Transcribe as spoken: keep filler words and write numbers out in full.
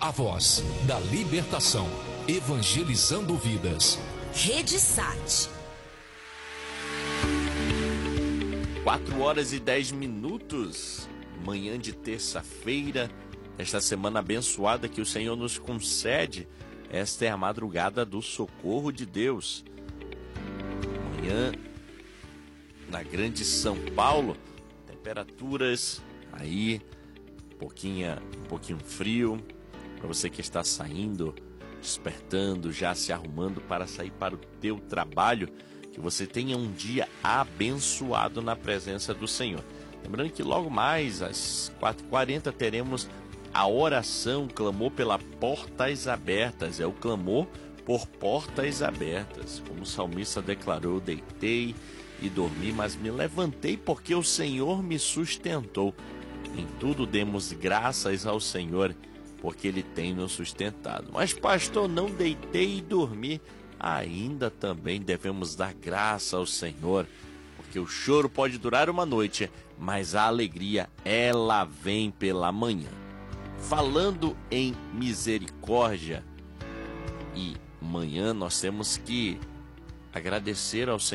a voz da libertação, evangelizando vidas. Rede Sat. quatro horas e dez minutos, manhã de terça-feira, esta semana abençoada que o Senhor nos concede. Esta é a madrugada do socorro de Deus. Manhã na grande São Paulo, temperaturas aí, um pouquinho, um pouquinho frio, para você que está saindo, despertando, já se arrumando para sair para o teu trabalho, que você tenha um dia abençoado na presença do Senhor. Lembrando que logo mais, às quatro e quarenta, teremos a oração, clamor pela portas abertas. É o clamor por portas abertas. Como o salmista declarou, deitei e dormi, mas me levantei porque o Senhor me sustentou. Em tudo demos graças ao Senhor, porque Ele tem nos sustentado. Mas pastor, não deitei e dormi. Ainda também devemos dar graça ao Senhor, porque o choro pode durar uma noite, mas a alegria, ela vem pela manhã. Falando em misericórdia e manhã, nós temos que agradecer ao Senhor.